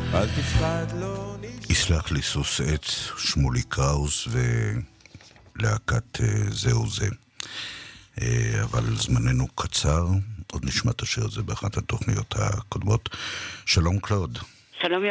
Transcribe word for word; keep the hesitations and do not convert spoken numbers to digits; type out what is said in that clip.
אל תפחד, לא נשאר. יסלח לי סוס עץ, שמולי קראוס ולהקת זהו זה. אבל זמננו קצר, עוד נשמע את השיר הזה באחת התוכניות הקודמות. שלום קלוד. שלום